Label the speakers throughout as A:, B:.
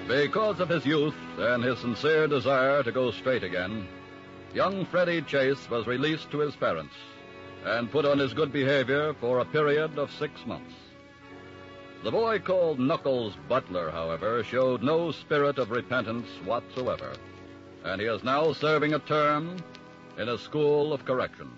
A: Because of his youth and his sincere desire to go straight again, young Freddie Chase was released to his parents and put on his good behavior for a period of 6 months. The boy called Knuckles Butler, however, showed no spirit of repentance whatsoever, and he is now serving a term in a school of correction.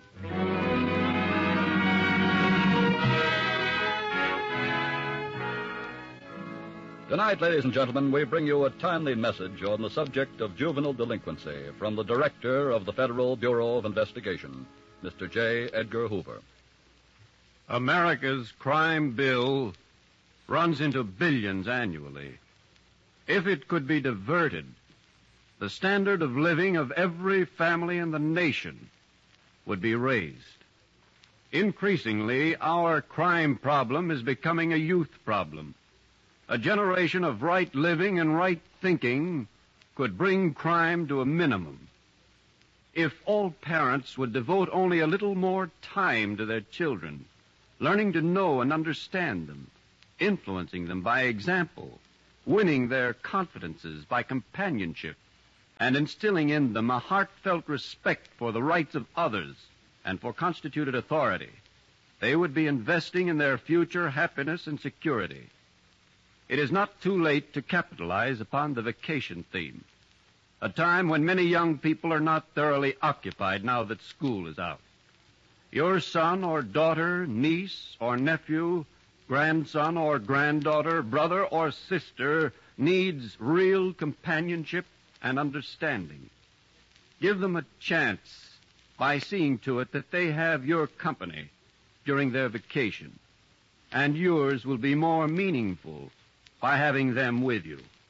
A: Tonight, ladies and gentlemen, we bring you a timely message on the subject of juvenile delinquency from the Director of the Federal Bureau of Investigation, Mr. J. Edgar Hoover.
B: America's crime bill runs into billions annually. If it could be diverted, the standard of living of every family in the nation would be raised. Increasingly, our crime problem is becoming a youth problem. A generation of right living and right thinking could bring crime to a minimum. If all parents would devote only a little more time to their children, learning to know and understand them, influencing them by example, winning their confidences by companionship, and instilling in them a heartfelt respect for the rights of others and for constituted authority, they would be investing in their future happiness and security. It is not too late to capitalize upon the vacation theme, a time when many young people are not thoroughly occupied now that school is out. Your son or daughter, niece or nephew, grandson or granddaughter, brother or sister needs real companionship and understanding. Give them a chance by seeing to it that they have your company during their vacation, and yours will be more meaningful by having them with you.